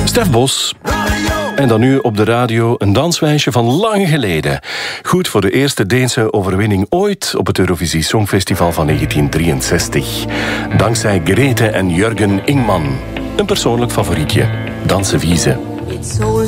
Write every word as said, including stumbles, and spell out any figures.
Stef Bos. En dan nu op de radio een danswijsje van lang geleden. Goed voor de eerste Deense overwinning ooit op het Eurovisie Songfestival van negentien drieënzestig. Dankzij Grete en Jurgen Ingman. Een persoonlijk favorietje. Dansen Wiese. It's always